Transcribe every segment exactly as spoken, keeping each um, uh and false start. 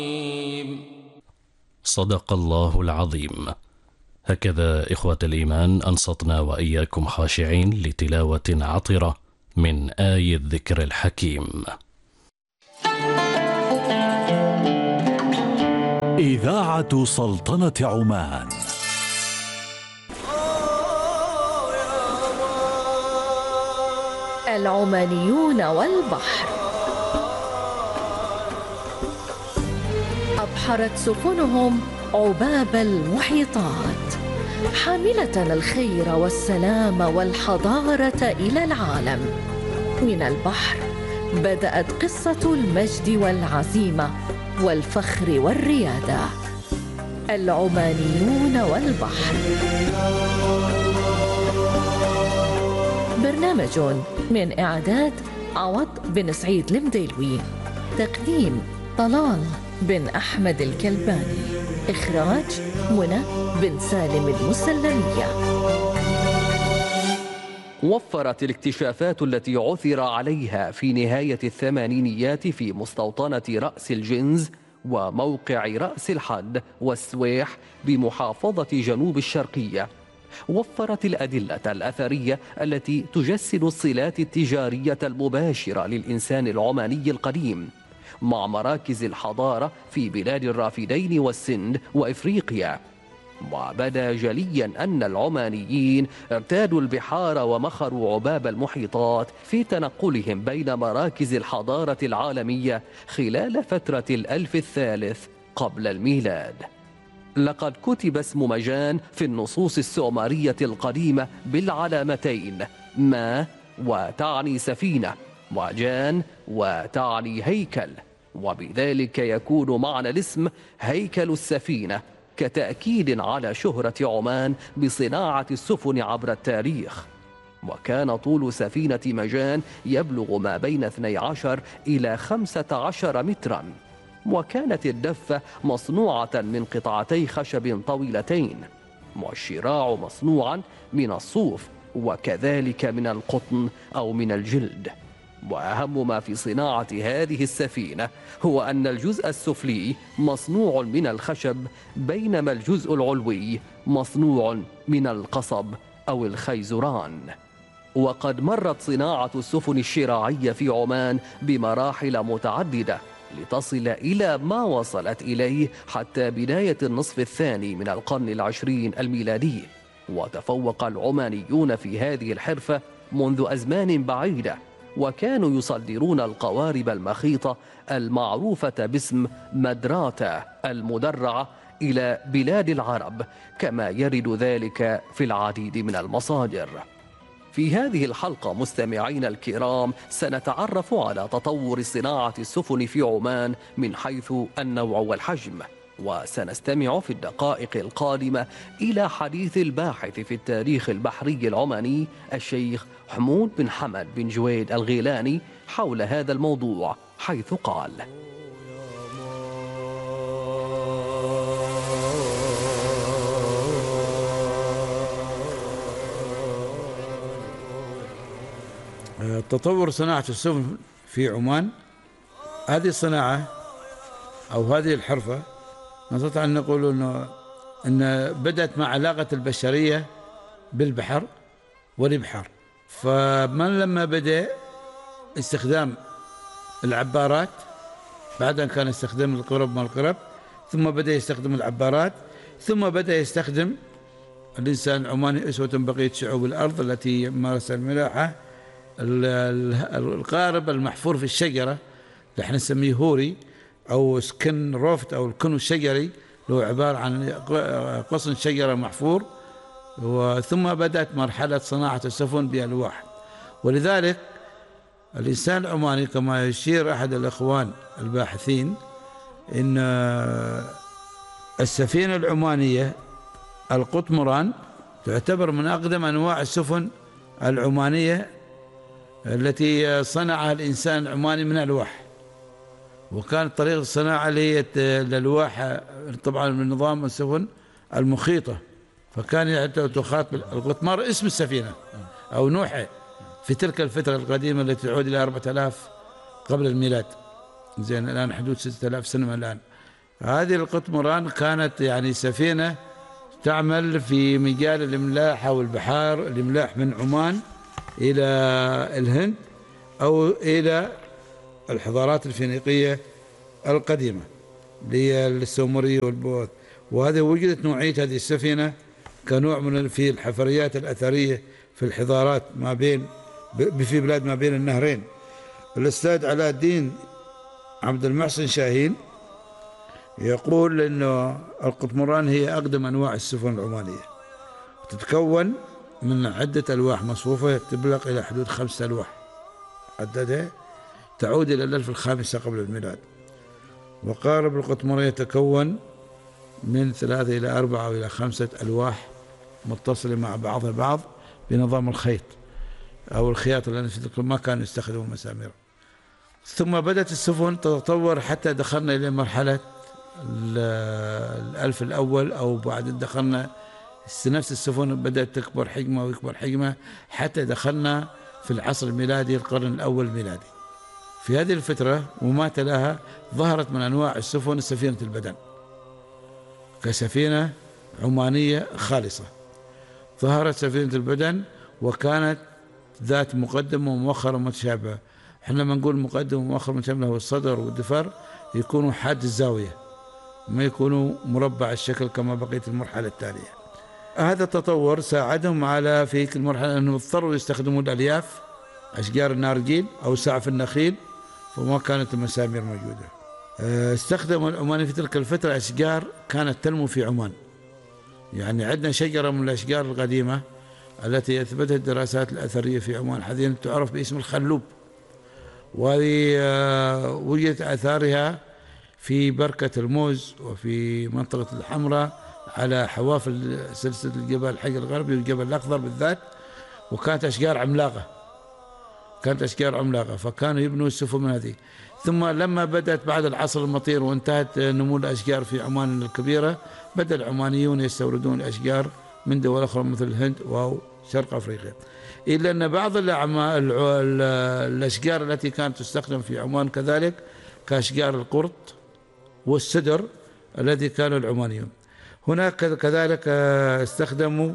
صدق الله العظيم. هكذا إخوة الإيمان أنصتنا وإياكم خاشعين لتلاوة عطرة من آي الذكر الحكيم. إذاعة سلطنة عمان. العمانيون والبحر. أبحرت سفنهم عباب المحيطات حاملة الخير والسلام والحضارة إلى العالم. من البحر بدأت قصة المجد والعزيمة والفخر والريادة. العمانيون والبحر، برنامج من إعداد عوض بن سعيد المديلوي، تقديم طلال بن أحمد الكلباني، إخراج منى بن سالم المسلمية. وفرت الاكتشافات التي عثر عليها في نهاية الثمانينيات في مستوطنة رأس الجنز وموقع رأس الحد والسويح بمحافظة جنوب الشرقية، وفرت الأدلة الأثرية التي تجسد الصلات التجارية المباشرة للإنسان العماني القديم مع مراكز الحضارة في بلاد الرافدين والسند وإفريقيا. وبدا جليا أن العمانيين ارتادوا البحار ومخروا عباب المحيطات في تنقلهم بين مراكز الحضارة العالمية خلال فترة الألف الثالث قبل الميلاد. لقد كتب اسم مجان في النصوص السومرية القديمة بالعلامتين ما وتعني سفينة، وجان وتعني هيكل، وبذلك يكون معنى الاسم هيكل السفينة، كتأكيد على شهرة عمان بصناعة السفن عبر التاريخ. وكان طول سفينة مجان يبلغ ما بين اثني عشر إلى خمسة عشر مترا، وكانت الدفة مصنوعة من قطعتي خشب طويلتين، والشراع مصنوعا من الصوف وكذلك من القطن أو من الجلد. وأهم ما في صناعة هذه السفينة هو أن الجزء السفلي مصنوع من الخشب، بينما الجزء العلوي مصنوع من القصب أو الخيزران. وقد مرت صناعة السفن الشراعية في عمان بمراحل متعددة لتصل إلى ما وصلت إليه حتى بداية النصف الثاني من القرن العشرين الميلادي. وتفوق العمانيون في هذه الحرفة منذ أزمان بعيدة، وكانوا يصدرون القوارب المخيطة المعروفة باسم مدراتة المدرعة إلى بلاد العرب، كما يرد ذلك في العديد من المصادر. في هذه الحلقة مستمعين الكرام سنتعرف على تطور صناعة السفن في عمان من حيث النوع والحجم، وسنستمع في الدقائق القادمة إلى حديث الباحث في التاريخ البحري العماني الشيخ حمود بن حمد بن جويد الغيلاني حول هذا الموضوع، حيث قال: تطور صناعة السفن في عمان، هذه الصناعة أو هذه الحرفة نستطيع أن نقول أنه أن بدأت مع علاقة البشرية بالبحر والبحار. فمن لما بدأ استخدام العبارات، بعد أن كان يستخدم القرب مع القرب، ثم بدأ يستخدم العبارات، ثم بدأ يستخدم الإنسان العماني أسوة بقية شعوب الأرض التي مارس الملاحة القارب المحفور في الشجرة اللي احنا نسميه هوري أو سكن روفت أو الكنو الشجري، اللي هو عبارة عن قصن شجرة محفور. وثم بدأت مرحلة صناعة السفن بألواح. ولذلك الإنسان العماني كما يشير أحد الإخوان الباحثين إن السفينة العمانية القطمران تعتبر من أقدم أنواع السفن العمانية التي صنعها الإنسان العماني من ألواح. وكانت طريقة الصناعة للألواح طبعا من نظام السفن المخيطة، فكان تخاط القطمار اسم السفينة أو نوحة في تلك الفترة القديمة التي تعود إلى أربعة آلاف قبل الميلاد. زين الآن حدود ستة آلاف سنة الآن. هذه القطمران كانت يعني سفينة تعمل في مجال الإملاح أو البحار، الإملاح من عمان إلى الهند أو إلى الحضارات الفينيقية القديمة للسومري والبوذ. وهذه وجدت نوعية هذه السفينة كنوع من في الحفريات الأثرية في الحضارات ما بين في بلاد ما بين النهرين. الأستاذ علاء الدين عبد المحسن شاهين يقول إنه القطمران هي أقدم أنواع السفن العمانية، تتكون من عدة ألواح مصفوفة تبلغ إلى حدود خمسة ألواح عددها تعود إلى الألف الخامسة قبل الميلاد. وقارب القطمران يتكون من ثلاثة إلى أربعة أو إلى خمسة ألواح متصلة مع بعضها البعض بنظام الخيط أو الخياط، لأن ما كانوا يستخدموا مسامير. ثم بدأت السفن تتطور حتى دخلنا إلى مرحلة الألف الأول، أو بعد دخلنا نفس السفن بدأت تكبر حجمها ويكبر حجمها حتى دخلنا في العصر الميلادي، القرن الأول الميلادي. في هذه الفترة وما تلاها ظهرت من أنواع السفن سفينة البدن كسفينة عمانية خالصة. ظهرت سفينة البدن وكانت ذات مقدمة ومؤخرة متشابهة. احنا لما نقول مقدم ومؤخر متشابهة هو الصدر والدفر يكونوا حاد الزاوية، ما يكونوا مربع الشكل كما بقية المرحلة التالية. هذا التطور ساعدهم على في المرحلة أنهم اضطروا يستخدموا الألياف، أشجار النارجيل أو سعف النخيل، فما كانت المسامير موجودة. استخدموا العمانيين في تلك الفترة أشجار كانت تنمو في عمان. يعني عندنا شجرة من الأشجار القديمة التي أثبتت الدراسات الأثرية في عمان حاليا تعرف باسم الخلوب، وهذه وجدت آثارها في بركة الموز وفي منطقة الحمراء على حواف سلسلة الجبل الحج الغربي والجبل الأخضر بالذات، وكانت أشجار عملاقة كانت أشجار عملاقة فكانوا يبنوا السفن من هذه. ثم لما بدأت بعد العصر المطير وانتهت نمو الأشجار في عمان الكبيرة، بدأ العمانيون يستوردون الأشجار من دول أخرى مثل الهند أو شرق أفريقيا. إلا أن بعض الأشجار التي كانت تستخدم في عمان كذلك كأشجار القرط والسدر الذي كانوا العمانيون. هناك كذلك استخدموا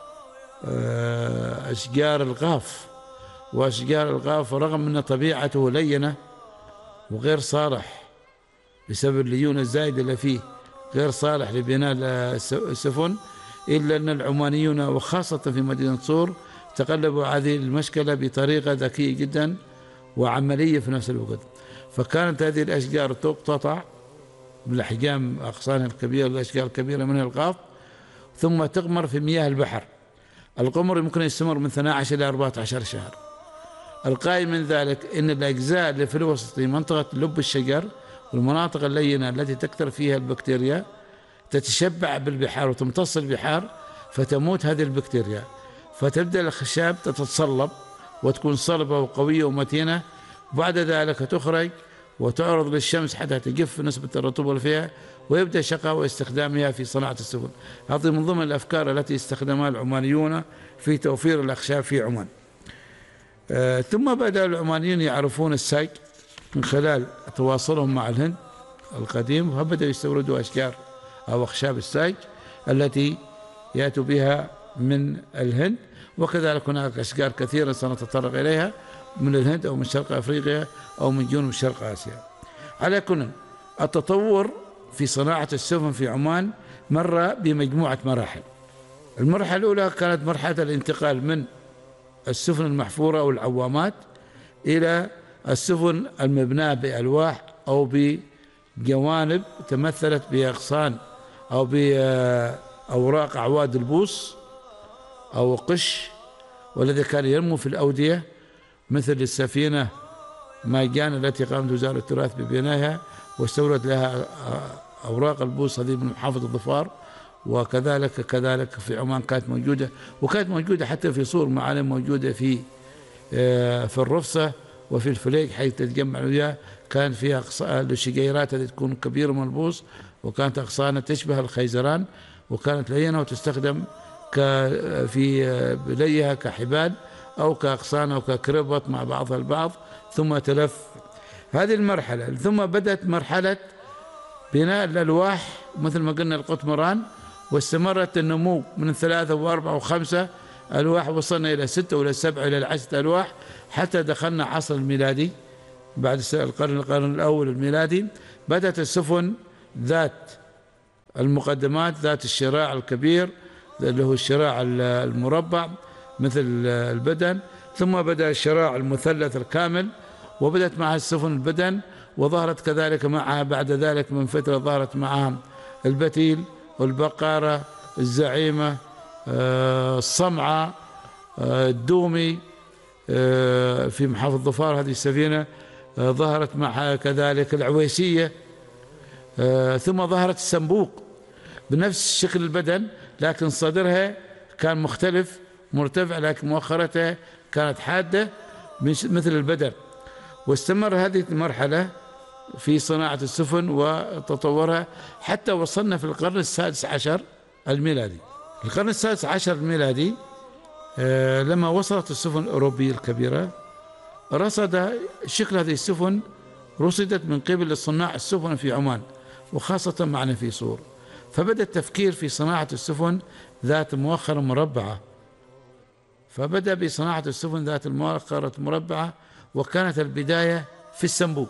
أشجار الغاف، وأشجار الغاف رغم أن طبيعته لينة وغير صالح بسبب الليونة الزايدة اللي فيه غير صالح لبناء السفن، إلا أن العمانيون وخاصة في مدينة صور تقلبوا هذه المشكلة بطريقة ذكية جدا وعملية في نفس الوقت. فكانت هذه الأشجار تقتطع بالأحجام أغصانها الكبيرة، الأشجار الكبيرة منها الغاف، ثم تغمر في مياه البحر. الغمر يمكن يستمر من اثني عشر إلى أربعة عشر شهر. القائم من ذلك أن الأجزاء اللي في الوسط في منطقة لب الشجر والمناطق اللينة التي تكثر فيها البكتيريا تتشبع بالبحار وتمتص البحار فتموت هذه البكتيريا، فتبدأ الخشاب تتصلب وتكون صلبة وقوية ومتينة، بعد ذلك تخرج وتعرض للشمس حتى تجف نسبة الرطوبة اللي فيها، ويبدأ شقاوة استخدامها في صناعة السفن. هذه من ضمن الأفكار التي استخدمها العمانيون في توفير الأخشاب في عمان. آه ثم بدأ العمانيون يعرفون الساج من خلال تواصلهم مع الهند القديم، فبدأوا يستوردوا أشجار أو أخشاب الساج التي يأتوا بها من الهند، وكذلك هناك أشجار كثيرة سنتطرق إليها من الهند أو من شرق أفريقيا أو من جنوب شرق آسيا. على كل التطور في صناعة السفن في عمان مر بمجموعة مراحل. المرحلة الأولى كانت مرحلة الانتقال من السفن المحفورة أو العوامات إلى السفن المبناة بألواح أو بجوانب تمثلت بأغصان أو بأوراق أعواد البوص أو قش، والذي كان ينمو في الأودية مثل السفينة ماجان التي قامت وزارة التراث ببنائها واستورد لها أوراق البوص هذه من محافظة الظفار، وكذلك كذلك في عمان كانت موجودة، وكانت موجودة حتى في صور معالم موجودة في في الرفصة وفي الفليك حيث تتجمع وياه، كان فيها الشجيرات التي تكون كبيرة من البوص، وكانت أغصانها تشبه الخيزران، وكانت لينة وتستخدم في بليها كحبال أو كأغصان أو ككربط مع بعضها البعض ثم تلف. هذه المرحلة ثم بدأت مرحلة بناء الألواح مثل ما قلنا القطمران، واستمرت النمو من ثلاثة وأربعة وخمسة ألواح، وصلنا إلى ستة وإلى سبعة إلى عشرة ألواح، حتى دخلنا عصر الميلادي. بعد القرن القرن الأول الميلادي بدأت السفن ذات المقدمات، ذات الشراع الكبير اللي هو الشراع المربع مثل البدن، ثم بدأ الشراع المثلث الكامل، وبدأت معها السفن البدن، وظهرت كذلك معها بعد ذلك من فترة ظهرت معها البتيل والبقارة الزعيمة، الصمعة، الدومي في محافظة ظفار هذه السفينة ظهرت معها كذلك العويسية، ثم ظهرت السنبوق بنفس شكل البدن لكن صدرها كان مختلف مرتفع، لكن مؤخرتها كانت حادة مثل البدن. واستمر هذه المرحلة في صناعة السفن وتطورها حتى وصلنا في القرن السادس عشر الميلادي. القرن السادس عشر الميلادي لما وصلت السفن الأوروبية الكبيرة، رصد شكل هذه السفن، رصدت من قبل صناع السفن في عمان وخاصة معنا في صور، فبدأ التفكير في صناعة السفن ذات مؤخرة مربعة، فبدأ بصناعة السفن ذات المؤخرة مربعة، وكانت البداية في السنبوق،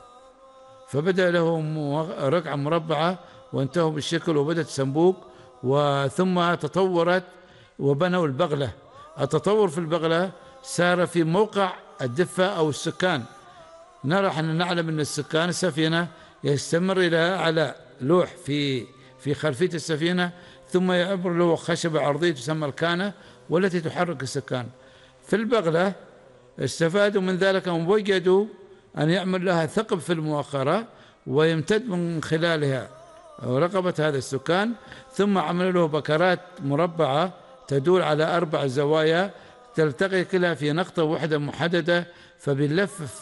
فبدأ له رقعة مربعة وانتهوا بالشكل وبدأت السنبوق، وثم تطورت وبنوا البغلة. التطور في البغلة سار في موقع الدفة أو السكان. نرى أن نعلم أن السكان السفينة يستمر إلى أعلى لوح في في خلفية السفينة، ثم يعبر له خشبة عرضية تسمى الكانة والتي تحرك السكان. في البغلة استفادوا من ذلك ووجدوا أن يعمل لها ثقب في المؤخرة ويمتد من خلالها رقبة هذا السكان، ثم عملوا له بكرات مربعة تدور على أربع زوايا تلتقي كلها في نقطة واحدة محددة، فبنلفف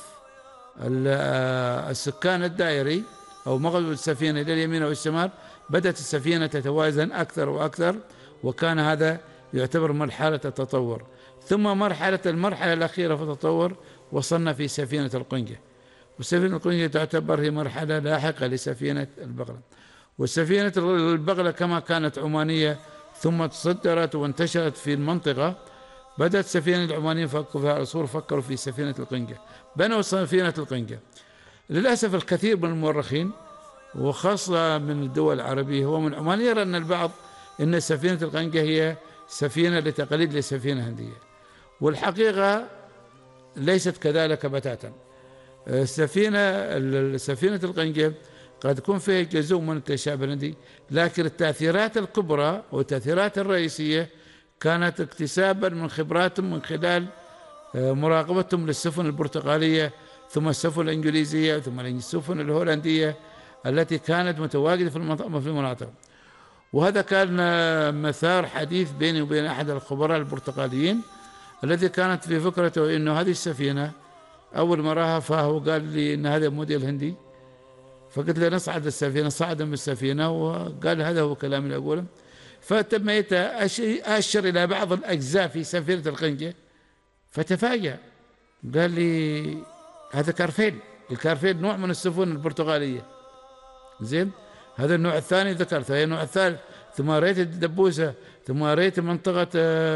السكان الدائري أو مغلب السفينة إلى اليمين أو الشمال، بدأت السفينة تتوازن أكثر وأكثر، وكان هذا يعتبر مرحلة التطور. ثم مرحلة المرحلة الأخيرة في التطور وصلنا في سفينة القنجة، وسفينة القنجة تعتبر هي مرحلة لاحقة لسفينة البغلة. والسفينة البغلة كما كانت عمانية ثم تصدرت وانتشرت في المنطقة، بدأت سفينة العمانيين فكروا فيها الأصول، فكروا في سفينة القنجة، بنوا سفينة القنجة. للأسف الكثير من المؤرخين وخاصة من الدول العربية ومن عمان يرى أن البعض أن سفينة القنجة هي سفينة لتقليد لسفينة هندية، والحقيقة ليست كذلك بتاتا. السفينة سفينة القنجة قد يكون فيها جزء من التشابه الهندي، لكن التأثيرات الكبرى والتأثيرات الرئيسية كانت اكتسابا من خبراتهم من خلال مراقبتهم للسفن البرتغالية، ثم السفن الإنجليزية، ثم السفن الهولندية التي كانت متواجدة في المنطقة في المناطق. وهذا كان مثار حديث بيني وبين أحد الخبراء البرتغاليين الذي كانت في فكرته إنه هذه السفينة أول ما راها فهو قال لي إن هذا موديل هندي، فقلت له نصعد السفينة، صعد من السفينة وقال هذا هو كلام اللي أقوله. فتميت أشر إلى بعض الأجزاء في سفينة القنجة فتفاجأ، قال لي هذا كارفيل. الكارفيل نوع من السفن البرتغالية، زين، هذا النوع الثاني ذكرت، هذا النوع الثالث، ثم رأيت الدبوسة، ثم رأيت منطقة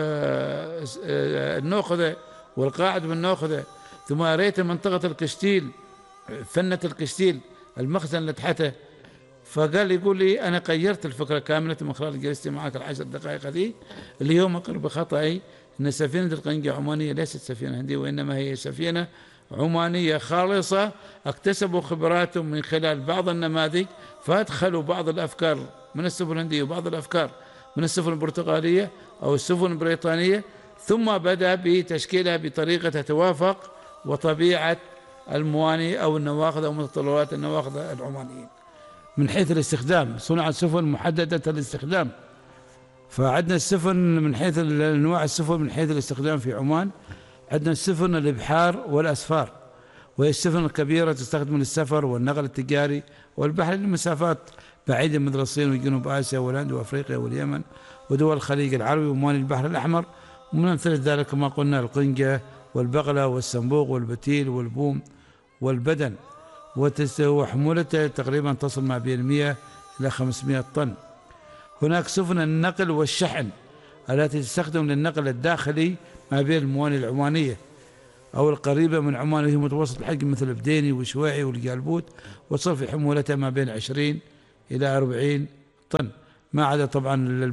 النوخذة والقاعد بالنوخذة، ثم رأيت منطقة الكشتيل، فنة الكشتيل، المخزن اللي تحته. فقال لي يقول لي أنا غيرت الفكرة كاملة من خلال جلستي معك العشر دقائق هذه. اليوم أقر بخطأي أن سفينة القنجة عمانية ليست سفينة هندية، وإنما هي سفينة عمانية خالصة، اكتسبوا خبراتهم من خلال بعض النماذج، فأدخلوا بعض الأفكار من السفن الهندية وبعض الأفكار من السفن البرتغالية أو السفن البريطانية، ثم بدأ بتشكيلها بطريقة تتوافق وطبيعة المواني أو النواخذ أو متطلبات النواخذ العمانيين. من حيث الاستخدام صنعت سفن محددة الاستخدام، فعندنا السفن من حيث أنواع السفن من حيث الاستخدام في عمان، عندنا السفن الإبحار والأسفار، وهي السفن الكبيرة تستخدم للسفر والنقل التجاري والبحر لمسافات بعيدة مثل الصين وجنوب آسيا والهند وأفريقيا واليمن ودول الخليج العربي وموانئ البحر الأحمر. ومن أمثلة ذلك كما قلنا القنجة والبغلة والسنبوق والبتيل والبوم والبدن. وحمولتها تقريبا تصل ما بين مئة إلى خمسمئة طن. هناك سفن النقل والشحن التي تستخدم للنقل الداخلي ما بين الموانئ العمانية أو القريبة من عمان، وهي متوسط الحجم مثل البديني وشويعي والجالبوت، وتصل في حمولتها ما بين عشرين إلى أربعين طن، ما عدا طبعا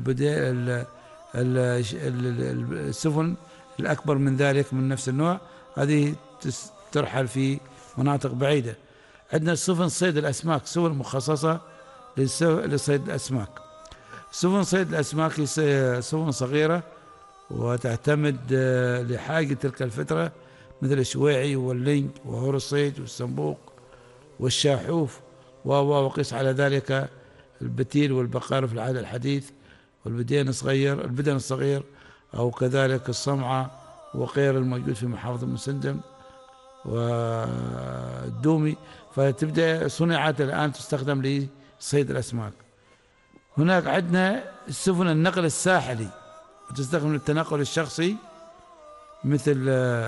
السفن الأكبر من ذلك من نفس النوع، هذه ترحل في مناطق بعيدة. عندنا سفن صيد الأسماك، سفن مخصصة لصيد الأسماك. سفن صيد الأسماك هي سفن صغيرة وتعتمد لحاجة تلك الفترة مثل الشويعي واللينج وهور الصيد والسنبوق والشاحوف، وقيس على ذلك البتيل والبقار في العهد الحديث، والبدين الصغير البدن الصغير، أو كذلك الصمعة وغير الموجود في محافظة مسندم والدومي. فتبدأ صنعت الآن تستخدم لصيد الأسماك. هناك عندنا سفن النقل الساحلي وتستخدم للتنقل الشخصي مثل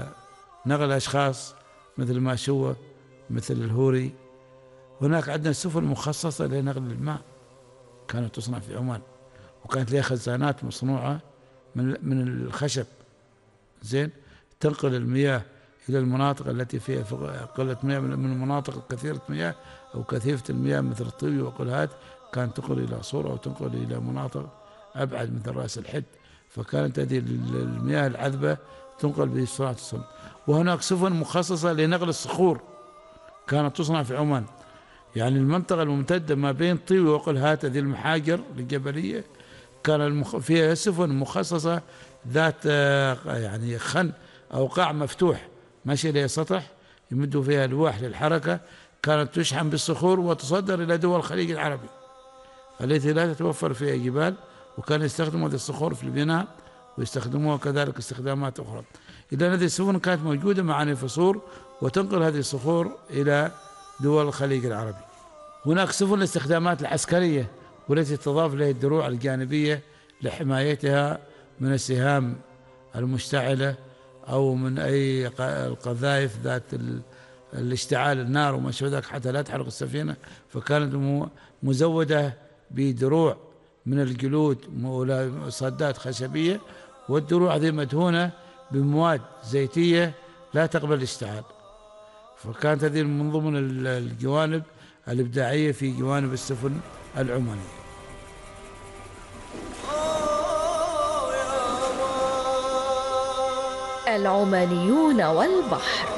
نقل الأشخاص مثل الماشوة مثل الهوري. هناك عندنا سفن مخصصة لنقل الماء كانت تصنع في عمان، وكانت لها خزانات مصنوعة من من الخشب، زين، تنقل المياه إلى المناطق التي فيها قلة مياه، من المناطق كثيرة مياه أو كثيفة المياه مثل الطيبي وقلهات، كانت تنقل إلى صورة أو تنقل إلى مناطق أبعد مثل رأس الحد. فكانت هذه المياه العذبة تنقل بصناعة السفن. وهناك سفن مخصصة لنقل الصخور كانت تصنع في عمان، يعني المنطقة الممتدة ما بين طيبي وقلهات، هذه المحاجر الجبلية كان فيها سفن مخصصة ذات يعني خن أو قاع مفتوح ماشي لها سطح يمدوا فيها ألواح للحركة، كانت تشحن بالصخور وتصدر إلى دول الخليج العربي التي لا تتوفر فيها جبال، وكانوا يستخدموا هذه الصخور في البناء ويستخدموها كذلك استخدامات أخرى. إذا هذه السفن كانت موجودة مع الفصول وتنقل هذه الصخور إلى دول الخليج العربي. هناك سفن الاستخدامات العسكرية والتي تضاف لها الدروع الجانبية لحمايتها من السهام المشتعلة أو من أي القذائف ذات الاشتعال النار وما شابه ذلك حتى لا تحرق السفينة. فكانت مزودة بدروع من الجلود صدات خشبية، والدروع هذه مدهونة بمواد زيتية لا تقبل الاشتعال. فكانت هذه من ضمن الجوانب الإبداعية في جوانب السفن العمانية. العمانيون والبحر.